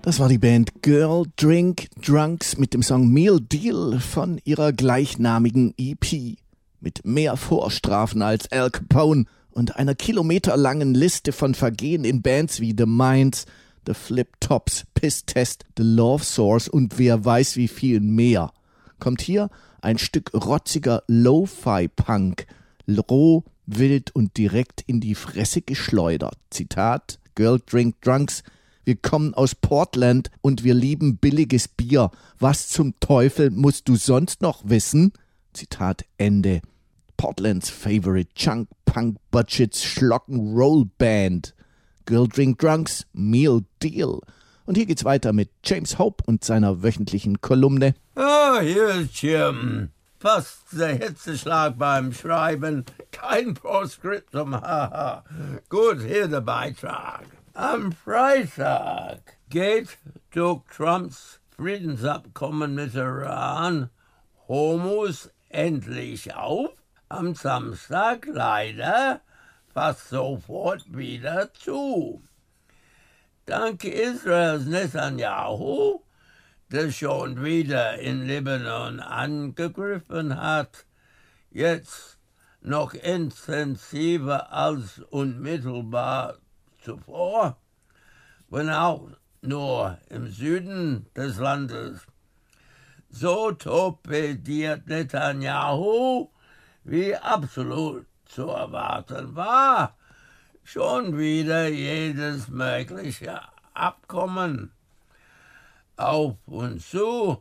Das war die Band Girl Drink Drunks mit dem Song Meal Deal von ihrer gleichnamigen EP. Mit mehr Vorstrafen als Al Capone und einer kilometerlangen Liste von Vergehen in Bands wie The Minds, The Flip Tops, Piss Test, The Love Source und wer weiß wie viel mehr. Kommt hier ein Stück rotziger Lo-Fi-Punk, roh, wild und direkt in die Fresse geschleudert. Zitat Girl Drink Drunks: Wir kommen aus Portland und wir lieben billiges Bier. Was zum Teufel musst du sonst noch wissen? Zitat Ende. Portlands favorite Chunk Punk Budgets Schlocken-Roll Band. Girl Drink Drunks, Meal Deal. Und hier geht's weiter mit James Hope und seiner wöchentlichen Kolumne. Oh, hier ist Jim. Fast der Hitzeschlag beim Schreiben. Kein Postscriptum, haha. Gut, hier der Beitrag. Am Freitag geht durch Trumps Friedensabkommen mit Iran Hormuz endlich auf. Am Samstag leider fast sofort wieder zu. Dank Israels Netanyahu, der schon wieder in Libanon angegriffen hat, jetzt noch intensiver als unmittelbar zuvor, wenn auch nur im Süden des Landes. So torpediert Netanyahu, wie absolut zu erwarten war, schon wieder jedes mögliche Abkommen. Auf und zu,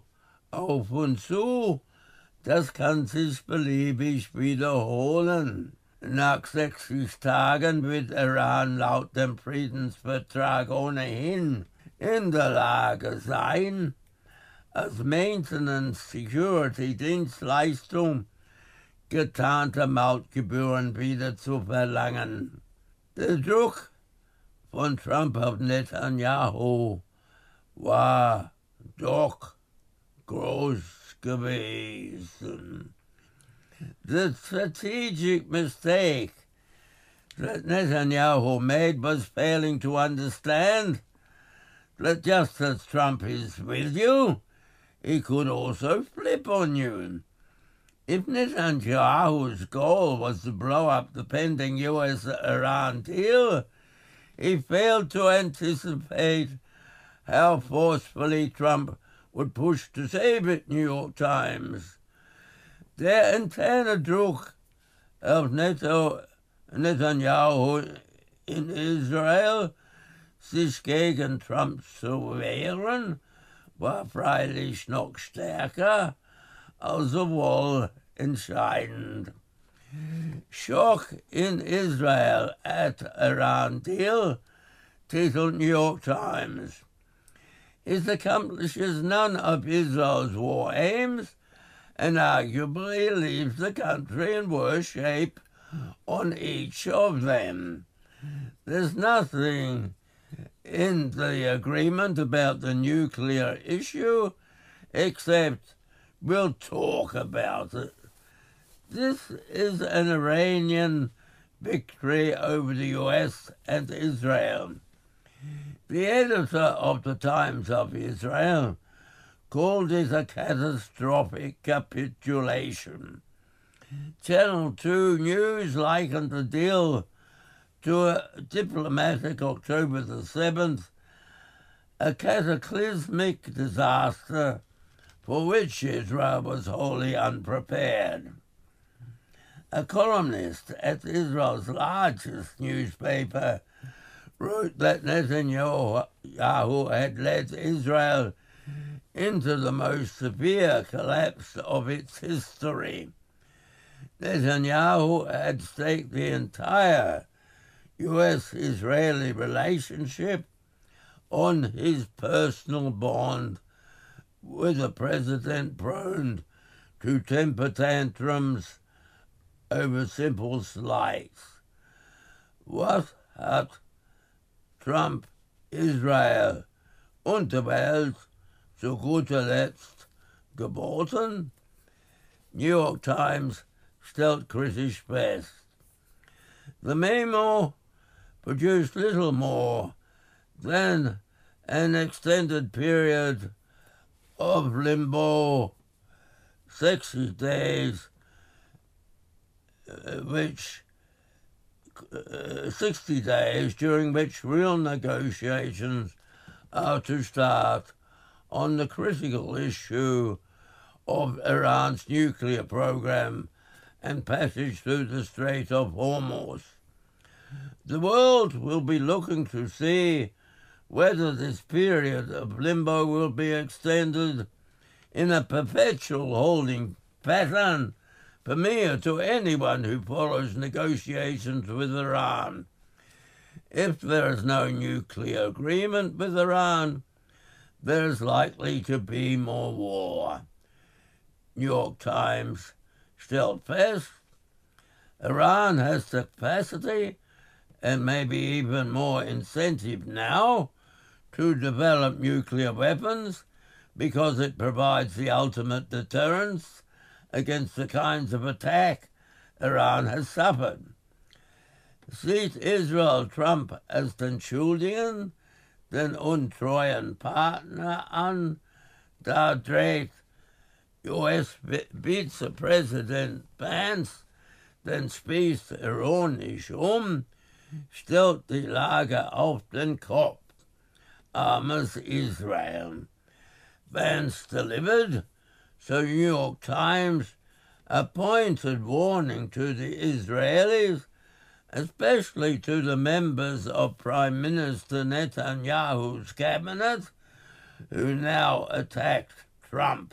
das kann sich beliebig wiederholen. Nach 60 Tagen wird Iran laut dem Friedensvertrag ohnehin in der Lage sein, als Maintenance-Security-Dienstleistung getarnte Mautgebühren wieder zu verlangen. Der Druck von Trump auf Netanyahu war doch groß gewesen. The strategic mistake that Netanyahu made was failing to understand that just as Trump is with you, he could also flip on you. If Netanyahu's goal was to blow up the pending US-Iran deal, he failed to anticipate how forcefully Trump would push to save it, New York Times. Der interne Druck auf Netanyahu in Israel, sich gegen Trump zu wehren, war freilich noch stärker, also wohl entscheidend. Shock in Israel at Iran deal, titelt New York Times. It accomplishes none of Israel's war aims and arguably leaves the country in worse shape on each of them. There's nothing in the agreement about the nuclear issue except we'll talk about it. This is an Iranian victory over the US and Israel. The editor of the Times of Israel called it a catastrophic capitulation. Channel 2 News likened the deal to a diplomatic October the 7th, a cataclysmic disaster for which Israel was wholly unprepared. A columnist at Israel's largest newspaper wrote that Netanyahu had led Israel into the most severe collapse of its history. Netanyahu had staked the entire U.S.-Israeli relationship on his personal bond with a president prone to temper tantrums over simple slights. Was hat Trump Israel und der Welt zu guter Letzt geboten? New York Times stellt kritisch fest. The memo produced little more than an extended period of limbo, 60 days, 60 days during which real negotiations are to start on the critical issue of Iran's nuclear program and passage through the Strait of Hormuz. The world will be looking to see whether this period of limbo will be extended in a perpetual holding pattern familiar to anyone who follows negotiations with Iran. If there is no nuclear agreement with Iran, there is likely to be more war. New York Times still fast. Iran has the capacity and maybe even more incentive now to develop nuclear weapons because it provides the ultimate deterrence against the kinds of attack Iran has suffered. Sieht Israel Trump als den Schuldigen, den untreuen Partner an, da dreht US-Vizepräsident Vance den Spieß ironisch stellt die Lage auf den Kopf. Armes Israel. Vance delivered, so New York Times, a pointed warning to the Israelis, especially to the members of Prime Minister Netanyahu's cabinet, who now attacked Trump.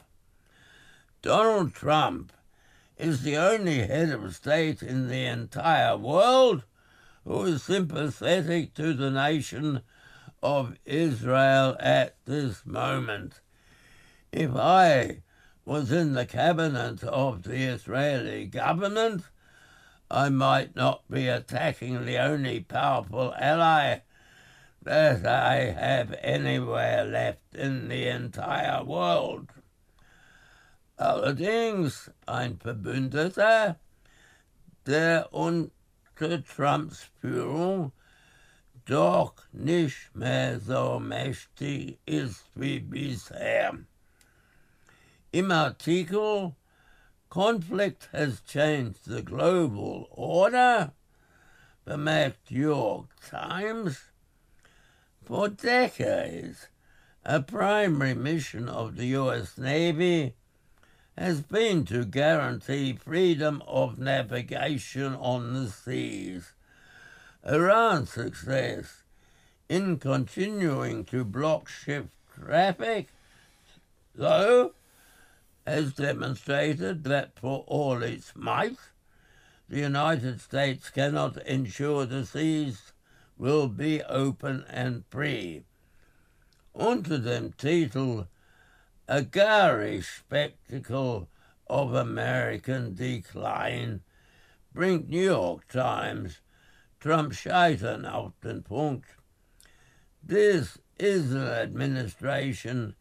Donald Trump is the only head of state in the entire world who is sympathetic to the nation of Israel at this moment. If I was in the cabinet of the Israeli government, I might not be attacking the only powerful ally that I have anywhere left in the entire world. Allerdings ein Verbündeter, der unter Trumps Führung doch nicht mehr so mächtig ist wie bisher. Im Artikel Conflict has changed the global order, bemerkt New York Times. For decades, a primary mission of the U.S. Navy has been to guarantee freedom of navigation on the seas. Iran's success in continuing to block ship traffic, though, has demonstrated that for all its might, the United States cannot ensure the seas will be open and free. Unter dem Titel A Garish Spectacle of American Decline bringt New York Times Trump Scheitern auf den Punkt. This is an administration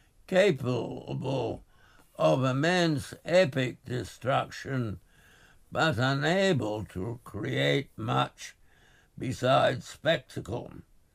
capable of immense epic destruction, but unable to create much besides spectacle.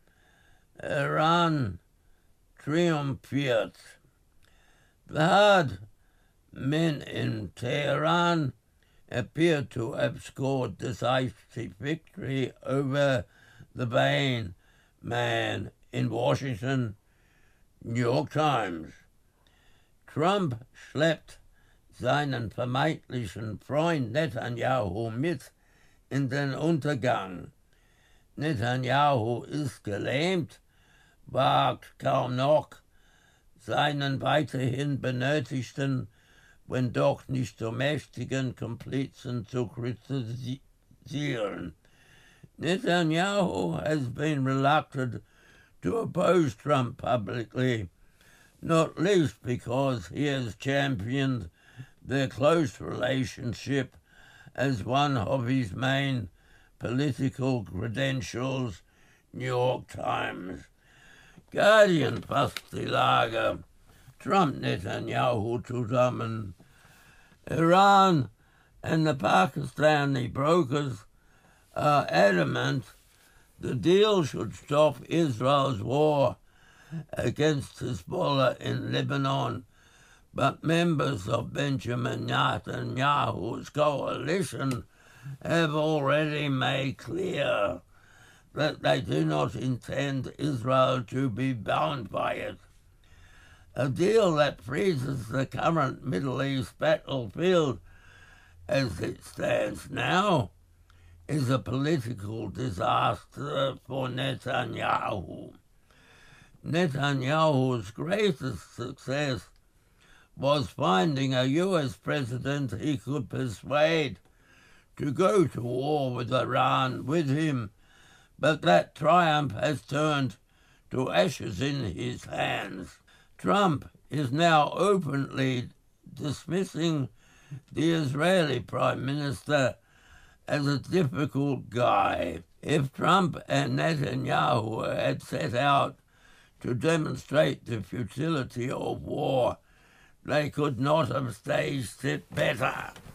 Iran triumphiert. The hard men in Tehran appear to have scored decisive victory over the vain man in Washington. New York Times. Trump schleppt seinen vermeintlichen Freund Netanyahu mit in den Untergang. Netanyahu ist gelähmt, wagt kaum noch, seinen weiterhin benötigten, wenn doch nicht so mächtigen Komplizen zu kritisieren. Netanyahu has been reluctant to oppose Trump publicly, not least because he has championed their close relationship as one of his main political credentials. New York Times. Guardian fasst die Lage. Trump-Netanyahu zusammen. Iran and the Pakistani brokers are adamant the deal should stop Israel's war against Hezbollah in Lebanon, but members of Benjamin Netanyahu's coalition have already made clear that they do not intend Israel to be bound by it. A deal that freezes the current Middle East battlefield as it stands now is a political disaster for Netanyahu. Netanyahu's greatest success was finding a US president he could persuade to go to war with Iran with him, but that triumph has turned to ashes in his hands. Trump is now openly dismissing the Israeli Prime Minister as a difficult guy. If Trump and Netanyahu had set out to demonstrate the futility of war, they could not have staged it better.